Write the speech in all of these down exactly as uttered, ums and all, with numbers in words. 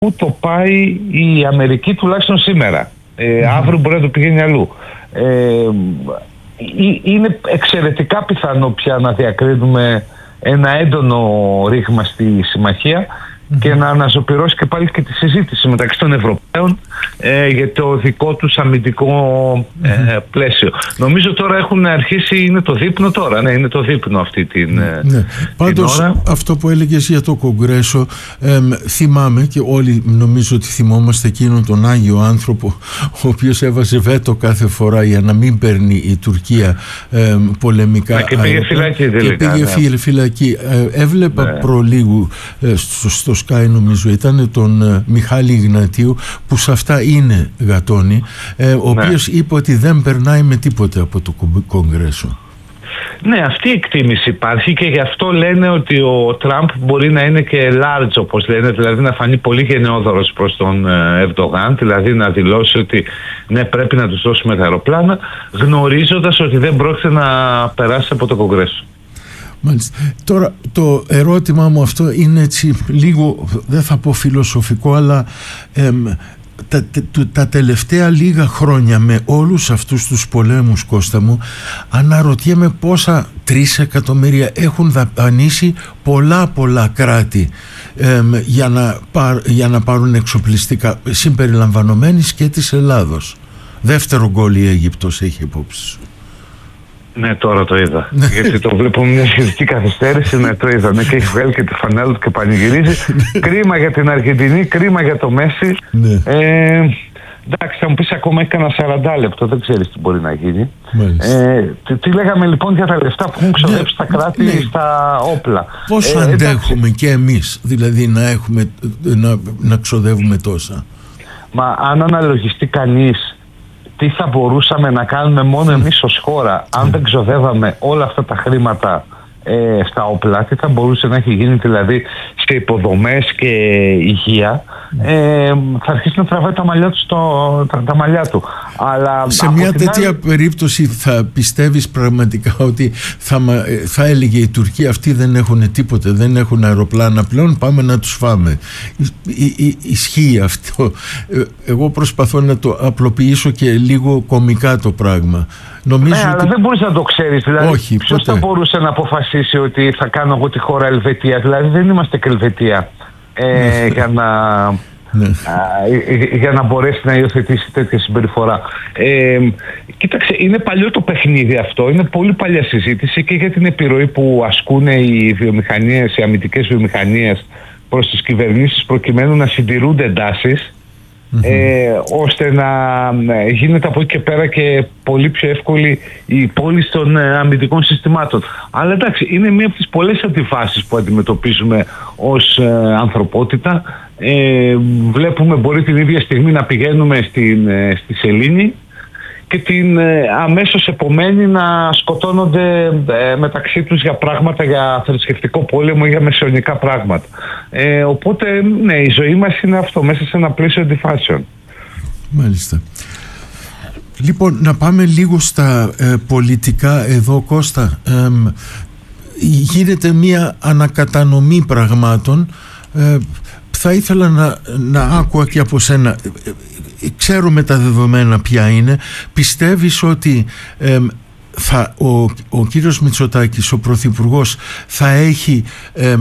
πού το πάει η Αμερική τουλάχιστον σήμερα. Ε, mm. Αύριο μπορεί να το πηγαίνει αλλού. Ε, είναι εξαιρετικά πιθανό πια να διακρίνουμε ένα έντονο ρήγμα στη συμμαχία mm-hmm. και να αναζωπυρώσει και πάλι και τη συζήτηση μεταξύ των Ευρωπαίων ε, για το δικό τους αμυντικό ε, mm-hmm. πλαίσιο. Νομίζω τώρα έχουν αρχίσει, είναι το δείπνο τώρα, ναι, είναι το δείπνο αυτή την, mm-hmm. την Πάντως, ώρα. Αυτό που έλεγες για το Κογκρέσο, ε, θυμάμαι και όλοι νομίζω ότι θυμόμαστε εκείνον τον Άγιο άνθρωπο ο οποίος έβαζε βέτο κάθε φορά για να μην παίρνει η Τουρκία ε, πολεμικά Μα και πήγε φυλακή τελικά. Και πήγε ναι. φυλακή. Ε, έβλεπα ναι. προλίγου ε, στο, στο Sky νομίζω ήταν τον ε, Μιχάλη Ιγνατίου που σε αυτά είναι γατόνι, ε, ο ναι. οποίος είπε ότι δεν περνάει με τίποτε από το Κογκρέσο. Ναι, αυτή η εκτίμηση υπάρχει και γι' αυτό λένε ότι ο Τραμπ μπορεί να είναι και large, όπως λένε, δηλαδή να φανεί πολύ γενναιόδωρος προς τον Ερντογάν, δηλαδή να δηλώσει ότι ναι, πρέπει να τους δώσουμε τα αεροπλάνα, γνωρίζοντας ότι δεν πρόκειται να περάσει από το Κογκρέσο. Μάλιστα. Τώρα το ερώτημά μου αυτό είναι έτσι λίγο, δεν θα πω φιλοσοφικό, αλλά εμ, τα, τα, τα τελευταία λίγα χρόνια με όλους αυτούς τους πολέμους, Κώστα μου, αναρωτιέμαι πόσα τρεις εκατομμύρια έχουν δαπανίσει πολλά πολλά κράτη εμ, για, να πάρ, για να πάρουν εξοπλιστικά, συμπεριλαμβανομένης και της Ελλάδος. Δεύτερο γκολ η Αίγυπτος έχει υπόψη σου. Ναι, τώρα το είδα. Γιατί το βλέπω μια σχετική καθυστέρηση. Ναι, το είδα. Ναι, και έχει βγάλει και τη φανέλα του και πανηγυρίζει. Κρίμα για την Αργεντινή, κρίμα για το Μέση. Ναι. Ε, εντάξει, θα μου πεις ακόμα έχει κανένα σαράντα λεπτό, δεν ξέρεις τι μπορεί να γίνει. Ε, τι, τι λέγαμε λοιπόν για τα λεφτά που έχουν ξοδέψει τα κράτη ναι. στα όπλα. Πόσο ε, αντέχουμε εντάξει. και εμείς, δηλαδή να, έχουμε, να, να ξοδεύουμε τόσα. Μα αν αναλογιστεί κανείς τι θα μπορούσαμε να κάνουμε μόνο εμείς ως χώρα αν δεν ξοδεύαμε όλα αυτά τα χρήματα ε, στα όπλα, τι θα μπορούσε να έχει γίνει δηλαδή σε υποδομές και υγεία, ε, θα αρχίσει να τραβάει τα μαλλιά του, στο, τα, τα μαλλιά του. Αλλά σε μια τέτοια άλλη... περίπτωση θα πιστεύεις πραγματικά ότι θα, θα έλεγε η Τουρκία αυτοί δεν έχουν τίποτε, δεν έχουν αεροπλάνα πλέον, πάμε να τους φάμε. Ι, ι, ισχύει αυτό. Εγώ προσπαθώ να το απλοποιήσω και λίγο κωμικά το πράγμα. Νομίζω ναι, ότι... αλλά δεν μπορείς να το ξέρεις. Δηλαδή, όχι, ποιος θα μπορούσε να αποφασίσει ότι θα κάνω εγώ τη χώρα Ελβετία? Δηλαδή δεν είμαστε και Ελβετία ε, για, να, ναι. α, για να μπορέσει να υιοθετήσει τέτοια συμπεριφορά. Ε, κοίταξε, είναι παλιό το παιχνίδι αυτό. Είναι πολύ παλιά συζήτηση και για την επιρροή που ασκούν οι βιομηχανίες, οι αμυντικές βιομηχανίες προς τις κυβερνήσεις προκειμένου να συντηρούνται εντάσεις. Mm-hmm. Ε, ώστε να γίνεται από εκεί και πέρα και πολύ πιο εύκολη η πώληση των ε, αμυντικών συστημάτων. Αλλά εντάξει, είναι μία από τις πολλές αντιφάσεις που αντιμετωπίζουμε ως ε, ανθρωπότητα. Ε, βλέπουμε μπορεί την ίδια στιγμή να πηγαίνουμε στην, ε, στη Σελήνη και την ε, αμέσως επομένη να σκοτώνονται ε, μεταξύ τους για πράγματα, για θρησκευτικό πόλεμο ή για μεσαιωνικά πράγματα. Ε, οπότε, ναι, η ζωή μας είναι αυτό, μέσα σε ένα πλαίσιο αντιφάσεων. Μάλιστα. Λοιπόν, να πάμε λίγο στα ε, πολιτικά εδώ, Κώστα. Ε, γίνεται μια ανακατανομή πραγμάτων. Ε, θα ήθελα να, να άκουα και από σένα. Ξέρουμε τα δεδομένα ποια είναι. Πιστεύεις ότι ε, θα, ο, ο κύριος Μητσοτάκης, ο Πρωθυπουργός, θα έχει ε,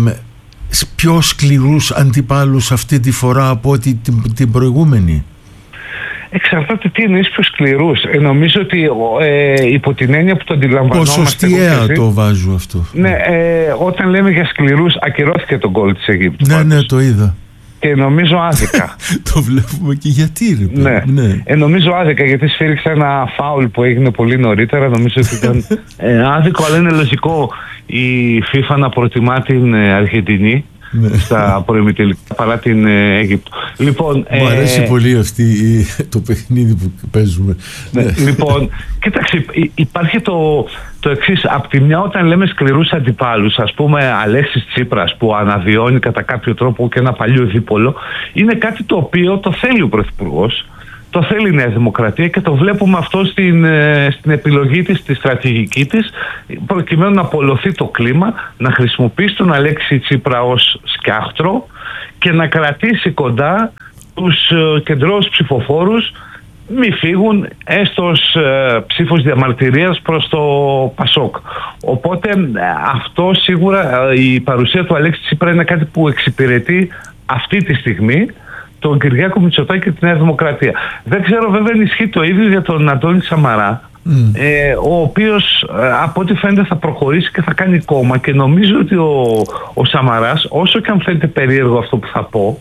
πιο σκληρούς αντιπάλους αυτή τη φορά από ό,τι την, την προηγούμενη? Εξαρτάται τι εννοείς πιο σκληρούς. Ε, νομίζω ότι ε, υπό την έννοια που το αντιλαμβανόμαστε... Ποσοστιαία το βάζω αυτό. Ναι, ε, όταν λέμε για σκληρούς, ακυρώθηκε τον γκολ της Αιγύπτου. Ναι, πάντως. Ναι, το είδα. Και νομίζω άδικα. Το βλέπουμε και γιατί ρε ναι. ναι. Ε, νομίζω άδικα γιατί σφύριξε ένα φάουλ που έγινε πολύ νωρίτερα. Νομίζω ότι ήταν ε, άδικο, αλλά είναι λογικό η FIFA να προτιμά την ε, Αργεντινή ναι. στα προημιτελικά παρά την ε, Αίγυπτο. Λοιπόν, μου αρέσει ε, πολύ αυτή το παιχνίδι που παίζουμε. Ναι, λοιπόν, κοίταξε, υπάρχει το, το εξής. Απ' τη μια, όταν λέμε σκληρούς αντιπάλους, ας πούμε Αλέξης Τσίπρας που αναβιώνει κατά κάποιο τρόπο και ένα παλιό δίπολο, είναι κάτι το οποίο το θέλει ο Πρωθυπουργός, το θέλει η Νέα Δημοκρατία και το βλέπουμε αυτό στην, στην επιλογή της, στη στρατηγική της, προκειμένου να απολωθεί το κλίμα, να χρησιμοποιήσει τον Αλέξη Τσίπρα ως σκιάχτρο και να κρατήσει κοντά τους κεντρώους ψηφοφόρους, μη φύγουν έστω ως ε, ψήφος διαμαρτυρίας προς το Πασόκ. Οπότε αυτό σίγουρα, ε, η παρουσία του Αλέξη Τσίπρα είναι κάτι που εξυπηρετεί αυτή τη στιγμή τον Κυριάκο Μητσοτάκη και τη Νέα Δημοκρατία. Δεν ξέρω βέβαια αν ισχύει το ίδιο για τον Αντώνη Σαμαρά, mm. ε, ο οποίος ε, από ό,τι φαίνεται θα προχωρήσει και θα κάνει κόμμα, και νομίζω ότι ο, ο Σαμαράς, όσο και αν φαίνεται περίεργο αυτό που θα πω,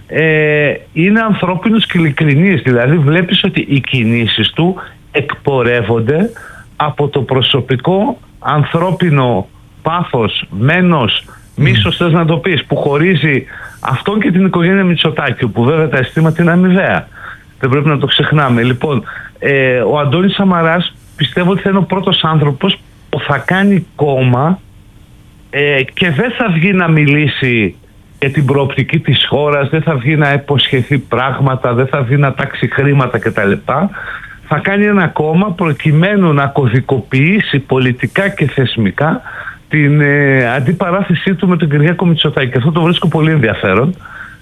ε, είναι ανθρώπινος και ειλικρινής. Δηλαδή βλέπεις ότι οι κινήσεις του εκπορεύονται από το προσωπικό ανθρώπινο πάθος, μένος, μίσος, θες να το πεις, που χωρίζει αυτόν και την οικογένεια Μητσοτάκη, που βέβαια τα αισθήματα είναι αμοιβαία. Δεν πρέπει να το ξεχνάμε. Λοιπόν, ε, ο Αντώνης Σαμαράς πιστεύω ότι θα είναι ο πρώτος άνθρωπος που θα κάνει κόμμα ε, και δεν θα βγει να μιλήσει για την προοπτική της χώρας, δεν θα βγει να υποσχεθεί πράγματα, δεν θα βγει να τάξει χρήματα κτλ. Θα κάνει ένα κόμμα προκειμένου να κωδικοποιήσει πολιτικά και θεσμικά την ε, αντιπαράθεσή του με τον Κυριάκο Μητσοτάκη. Και αυτό το βρίσκω πολύ ενδιαφέρον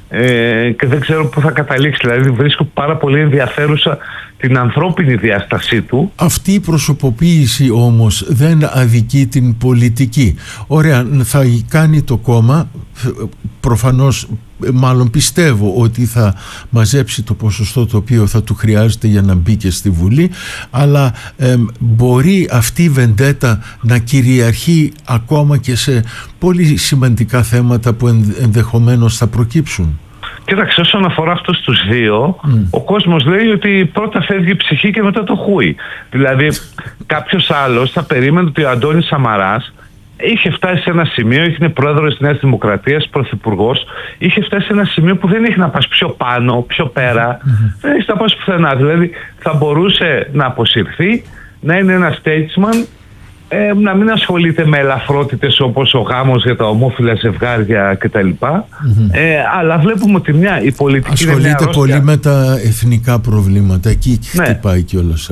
ε, και δεν ξέρω πού θα καταλήξει. Δηλαδή βρίσκω πάρα πολύ ενδιαφέρουσα την ανθρώπινη διάστασή του. Αυτή η προσωποποίηση όμως δεν αδικεί την πολιτική. Ωραία, θα κάνει το κόμμα, προφανώς, μάλλον πιστεύω ότι θα μαζέψει το ποσοστό το οποίο θα του χρειάζεται για να μπει και στη Βουλή, αλλά ε, μπορεί αυτή η βεντέτα να κυριαρχεί ακόμα και σε πολύ σημαντικά θέματα που ενδεχομένως θα προκύψουν. Κοίταξε, όσον αφορά αυτούς τους δύο, mm. ο κόσμος λέει ότι πρώτα φεύγει η ψυχή και μετά το χούι. Δηλαδή κάποιος άλλος θα περίμενε ότι ο Αντώνης Σαμαράς είχε φτάσει σε ένα σημείο, είχε πρόεδρος της Νέας Δημοκρατίας, πρωθυπουργός, είχε φτάσει σε ένα σημείο που δεν είχε να πας πιο πάνω, πιο πέρα, mm-hmm. δεν είχε να πας πουθενά. Δηλαδή θα μπορούσε να αποσυρθεί, να είναι ένα statesman, ε, να μην ασχολείται με ελαφρότητες όπως ο γάμος για τα ομόφυλα ζευγάρια κτλ. Mm-hmm. Ε, αλλά βλέπουμε ότι μια, η πολιτική ασχολείται είναι μια πολύ με τα εθνικά προβλήματα. Εκεί ναι. χτυπάει κιόλας.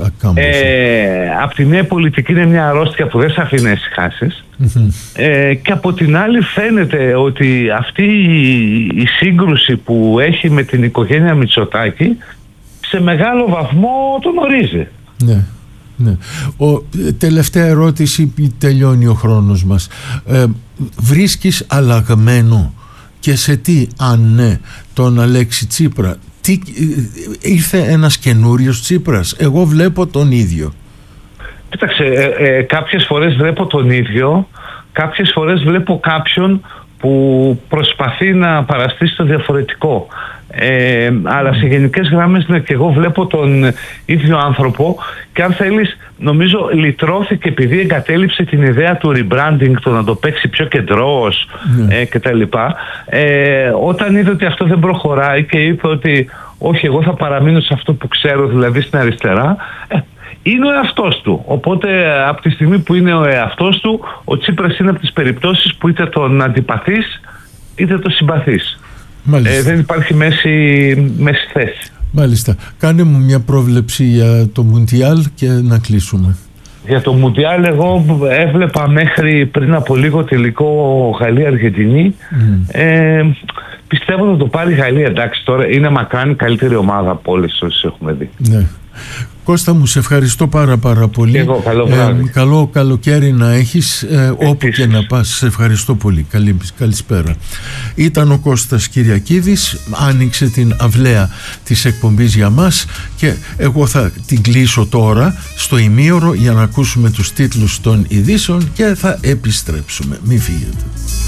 Ε, απ' τη μία, η πολιτική είναι μια αρρώστια που δεν σε αφήνει να ησυχάσεις. Mm-hmm. Ε, και από την άλλη φαίνεται ότι αυτή η, η σύγκρουση που έχει με την οικογένεια Μητσοτάκη σε μεγάλο βαθμό τον ορίζει. Ναι. Ναι. Ο, τελευταία ερώτηση, τελειώνει ο χρόνος μας. Ε, βρίσκεις αλλαγμένο, και σε τι, αν ναι, τον Αλέξη Τσίπρα? Τι, ήρθε ένας καινούριος Τσίπρας? Εγώ βλέπω τον ίδιο. Κοίταξε, ε, ε, κάποιες φορές βλέπω τον ίδιο, κάποιες φορές βλέπω κάποιον που προσπαθεί να παραστήσει το διαφορετικό. Ε, αλλά σε γενικές γραμμές, ναι, και εγώ βλέπω τον ίδιο άνθρωπο, και αν θέλεις νομίζω λυτρώθηκε επειδή εγκατέλειψε την ιδέα του rebranding, το να το παίξει πιο κεντρός mm. ε, και τα λοιπά. Ε, όταν είδε ότι αυτό δεν προχωράει και είπε ότι όχι, εγώ θα παραμείνω σε αυτό που ξέρω, δηλαδή στην αριστερά, ε, είναι ο εαυτός του. Οπότε από τη στιγμή που είναι ο εαυτός του, ο Τσίπρας είναι από τις περιπτώσεις που είτε τον αντιπαθείς είτε τον συμπαθείς. Ε, δεν υπάρχει μέση, μέση θέση. Μάλιστα. Κάνε μου μια πρόβλεψη για το Μουντιάλ και να κλείσουμε. Για το Μουντιάλ εγώ έβλεπα μέχρι πριν από λίγο τελικό Γαλλία-Αργεντινή. Mm. Ε, πιστεύω θα το πάρει η Γαλλία. Εντάξει, τώρα είναι μακράν η καλύτερη ομάδα από όλες όσες έχουμε δει. Ναι. Κώστα μου, σε ευχαριστώ πάρα πάρα πολύ. Εγώ, καλό βράδυ. Ε, καλό καλοκαίρι να έχεις, ε, όπου και να πας. Σε ευχαριστώ πολύ. Καλή, καλησπέρα. Ήταν ο Κώστας Κυριακίδης, άνοιξε την αυλαία της εκπομπής για μας, και εγώ θα την κλείσω τώρα στο ημίωρο για να ακούσουμε τους τίτλους των ειδήσεων και θα επιστρέψουμε. Μην φύγετε.